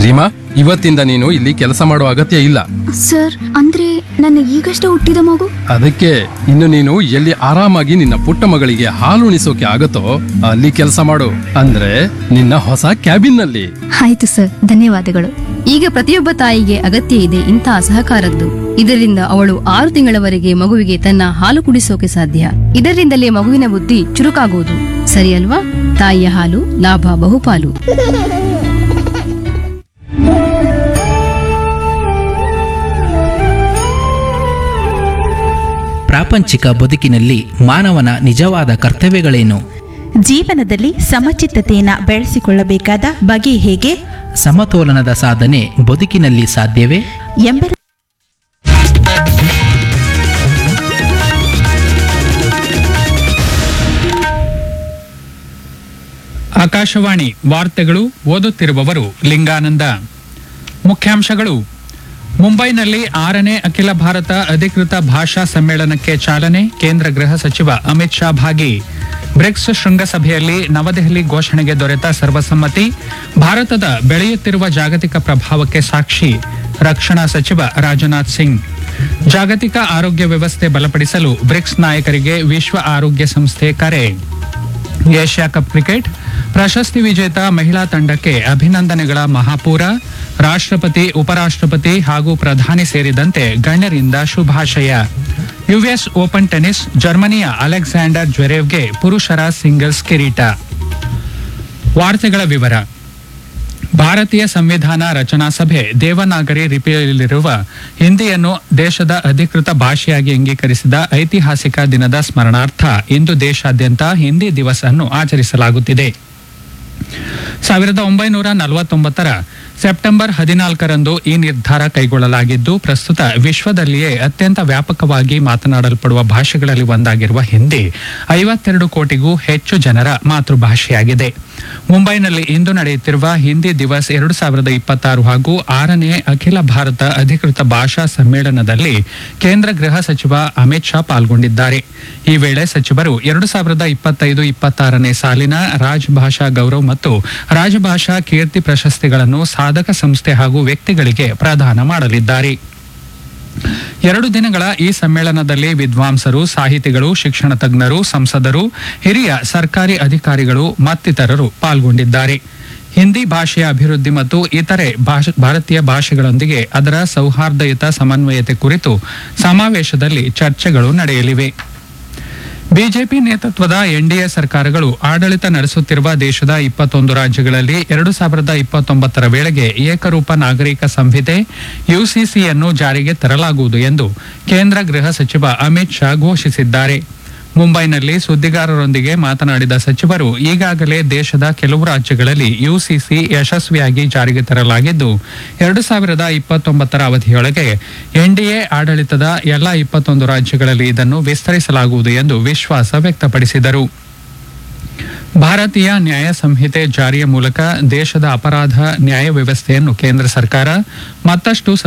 ರೀಮಾ, ಇವತ್ತಿಂದ ನೀನು ಇಲ್ಲಿ ಕೆಲಸ ಮಾಡೋ ಅಗತ್ಯ ಇಲ್ಲ. ಸರ್, ಅಂದ್ರೆ ನನ್ನ ಈಗಷ್ಟೇ ಹುಟ್ಟಿದ ಮಗು? ಅದಕ್ಕೆ ಇನ್ನು ನೀನು ಎಲ್ಲಿ ಆರಾಮಾಗಿ ನಿನ್ನ ಪುಟ್ಟ ಮಗಳಿಗೆ ಹಾಲು ಉಣಿಸೋಕೆ ಆಗತ್ತೋ ಅಲ್ಲಿ ಕೆಲಸ ಮಾಡು. ಅಂದ್ರೆ ನಿನ್ನ ಹೊಸ ಕ್ಯಾಬಿನ್ ನಲ್ಲಿ. ಆಯ್ತು ಸರ್, ಧನ್ಯವಾದಗಳು. ಈಗ ಪ್ರತಿಯೊಬ್ಬ ತಾಯಿಗೆ ಅಗತ್ಯ ಇದೆ ಇಂತಹ ಸಹಕಾರದ್ದು. ಇದರಿಂದ ಅವಳು 6 ತಿಂಗಳವರೆಗೆ ಮಗುವಿಗೆ ತನ್ನ ಹಾಲು ಕುಡಿಸೋಕೆ ಸಾಧ್ಯ. ಇದರಿಂದಲೇ ಮಗುವಿನ ಬುದ್ಧಿ ಚುರುಕಾಗುವುದು. ಸರಿ ಅಲ್ವಾ? ತಾಯಿಯ ಹಾಲು ಲಾಭ ಬಹುಪಾಲು. ಪ್ರಾಪಂಚಿಕ ಬದುಕಿನಲ್ಲಿ ಮಾನವನ ನಿಜವಾದ ಕರ್ತವ್ಯಗಳೇನು? ಜೀವನದಲ್ಲಿ ಸಮಚಿತ್ತತೆಯನ್ನು ಬೆಳೆಸಿಕೊಳ್ಳಬೇಕಾದ ಬಗೆ ಹೇಗೆ? ಸಮತೋಲನದ ಸಾಧನೆ ಬದುಕಿನಲ್ಲಿ ಸಾಧ್ಯವೇ ಎಂಬ ಆಕಾಶವಾಣಿ ವಾರ್ತೆಗಳು. ಓದುತ್ತಿರುವವರು ಲಿಂಗಾನಂದ. ಮುಖ್ಯಾಂಶಗಳು: ಮುಂಬೈನಲ್ಲಿ 6ನೇ ಅಖಿಲ ಭಾರತ ಅಧಿಕೃತ ಭಾಷಾ ಸಮ್ಮೇಳನಕ್ಕೆ ಚಾಲನೆ, ಕೇಂದ್ರ ಗೃಹ ಸಚಿವ ಅಮಿತ್ ಶಾ ಭಾಗಿ. ಬ್ರಿಕ್ಸ್ ಶೃಂಗಸಭೆಯಲ್ಲಿ ನವದೆಹಲಿ ಘೋಷಣೆಗೆ ದೊರೆತ ಸರ್ವಸಮ್ಮತಿ, ಭಾರತದ ಬೆಳೆಯುತ್ತಿರುವ ಜಾಗತಿಕ ಪ್ರಭಾವಕ್ಕೆ ಸಾಕ್ಷಿ. ರಕ್ಷಣಾ ಸಚಿವ ರಾಜನಾಥ್ ಸಿಂಗ್. ಜಾಗತಿಕ ಆರೋಗ್ಯ ವ್ಯವಸ್ಥೆ ಬಲಪಡಿಸಲು ಬ್ರಿಕ್ಸ್ ನಾಯಕರಿಗೆ ವಿಶ್ವ ಆರೋಗ್ಯ ಸಂಸ್ಥೆ ಕರೆ. ಏಷ್ಯಾ ಕಪ್ ಕ್ರಿಕೆಟ್ ಪ್ರಶಸ್ತಿ ವಿಜೇತ ಮಹಿಳಾ ತಂಡಕ್ಕೆ ಅಭಿನಂದನೆಗಳ ಮಹಾಪೂರ. ರಾಷ್ಟ್ರಪತಿ, ಉಪರಾಷ್ಟ್ರಪತಿ ಹಾಗೂ ಪ್ರಧಾನಿ ಸೇರಿದಂತೆ ಗಣ್ಯರಿಂದ ಶುಭಾಶಯ. ಯುಎಸ್ ಓಪನ್ ಟೆನಿಸ್, ಜರ್ಮನಿಯ ಅಲೆಕ್ಸಾಂಡರ್ ಜ್ವೆರೇವ್ಗೆ ಪುರುಷರ ಸಿಂಗಲ್ಸ್ ಕಿರೀಟ. ವಾರ್ತೆಗಳ ವಿವರ. ಭಾರತೀಯ ಸಂವಿಧಾನ ರಚನಾ ಸಭೆ ದೇವನಾಗರಿ ಲಿಪಿಯಲ್ಲಿರುವ ಹಿಂದಿಯನ್ನು ದೇಶದ ಅಧಿಕೃತ ಭಾಷೆಯಾಗಿ ಅಂಗೀಕರಿಸಿದ ಐತಿಹಾಸಿಕ ದಿನದ ಸ್ಮರಣಾರ್ಥ ಇಂದು ದೇಶಾದ್ಯಂತ ಹಿಂದಿ ದಿವಸ್ ಅನ್ನು ಆಚರಿಸಲಾಗುತ್ತಿದೆ. 1949ರ ಸೆಪ್ಟೆಂಬರ್ 14ರಂದು ಈ ನಿರ್ಧಾರ ಕೈಗೊಳ್ಳಲಾಗಿದ್ದು, ಪ್ರಸ್ತುತ ವಿಶ್ವದಲ್ಲಿಯೇ ಅತ್ಯಂತ ವ್ಯಾಪಕವಾಗಿ ಮಾತನಾಡಲ್ಪಡುವ ಭಾಷೆಗಳಲ್ಲಿ ಒಂದಾಗಿರುವ ಹಿಂದಿ 52 ಕೋಟಿಗೂ ಹೆಚ್ಚು ಜನರ ಮಾತೃಭಾಷೆಯಾಗಿದೆ. ಮುಂಬೈನಲ್ಲಿ ಇಂದು ನಡೆಯುತ್ತಿರುವ ಹಿಂದಿ ದಿವಸ್ 2026 ಹಾಗೂ 6ನೇ ಅಖಿಲ ಭಾರತ ಅಧಿಕೃತ ಭಾಷಾ ಸಮ್ಮೇಳನದಲ್ಲಿ ಕೇಂದ್ರ ಗೃಹ ಸಚಿವ ಅಮಿತ್ ಶಾ ಪಾಲ್ಗೊಂಡಿದ್ದಾರೆ. ಈ ವೇಳೆ ಸಚಿವರು 2025-26ನೇ ಸಾಲಿನ ರಾಜಭಾಷಾ ಗೌರವ್ ಮತ್ತು ರಾಜಭಾಷಾ ಕೀರ್ತಿ ಪ್ರಶಸ್ತಿಗಳನ್ನು ಸಾಧಕ ಸಂಸ್ಥೆ ಹಾಗೂ ವ್ಯಕ್ತಿಗಳಿಗೆ ಪ್ರದಾನ ಮಾಡಲಿದ್ದಾರೆ. 2 ದಿನಗಳ ಈ ಸಮ್ಮೇಳನದಲ್ಲಿ ವಿದ್ವಾಂಸರು, ಸಾಹಿತಿಗಳು, ಶಿಕ್ಷಣ ತಜ್ಞರು, ಸಂಸದರು, ಹಿರಿಯ ಸರ್ಕಾರಿ ಅಧಿಕಾರಿಗಳು ಮತ್ತಿತರರು ಪಾಲ್ಗೊಂಡಿದ್ದಾರೆ. ಹಿಂದಿ ಭಾಷೆಯ ಅಭಿವೃದ್ಧಿ ಮತ್ತು ಇತರೆ ಭಾರತೀಯ ಭಾಷೆಗಳೊಂದಿಗೆ ಅದರ ಸೌಹಾರ್ದಯುತ ಸಮನ್ವಯತೆ ಕುರಿತು ಸಮಾವೇಶದಲ್ಲಿ ಚರ್ಚೆಗಳು ನಡೆಯಲಿವೆ. ಬಿಜೆಪಿ ನೇತೃತ್ವದ ಎನ್ಡಿಎ ಸರ್ಕಾರಗಳು ಆಡಳಿತ ನಡೆಸುತ್ತಿರುವ ದೇಶದ 21 ರಾಜ್ಯಗಳಲ್ಲಿ 2029ರ ವೇಳೆಗೆ ಏಕರೂಪ ನಾಗರಿಕ ಸಂಹಿತೆ ಯುಸಿಸಿಯನ್ನು ಜಾರಿಗೆ ತರಲಾಗುವುದು ಎಂದು ಕೇಂದ್ರ ಗೃಹ ಸಚಿವ ಅಮಿತ್ ಶಾ ಘೋಷಿಸಿದ್ದಾರೆ. ಮುಂಬೈನಲ್ಲಿ ಸುದ್ದಿಗಾರರೊಂದಿಗೆ ಮಾತನಾಡಿದ ಸಚಿವರು, ಈಗಾಗಲೇ ದೇಶದ ಕೆಲವು ರಾಜ್ಯಗಳಲ್ಲಿ ಯುಸಿಸಿ ಯಶಸ್ವಿಯಾಗಿ ಜಾರಿಗೆ ತರಲಾಗಿದ್ದು, 2029ರ ಅವಧಿಯೊಳಗೆ ಎನ್ಡಿಎ ಆಡಳಿತದ ಎಲ್ಲ 21 ರಾಜ್ಯಗಳಲ್ಲಿ ಇದನ್ನು ವಿಸ್ತರಿಸಲಾಗುವುದು ಎಂದು ವಿಶ್ವಾಸ ವ್ಯಕ್ತಪಡಿಸಿದರು. ಭಾರತೀಯ ನ್ಯಾಯ ಸಂಹಿತೆ ಜಾರಿಯ ಮೂಲಕ ದೇಶದ ಅಪರಾಧ ನ್ಯಾಯ ವ್ಯವಸ್ಥೆಯನ್ನು ಕೇಂದ್ರ ಸರ್ಕಾರ ಮತ್ತಷ್ಟು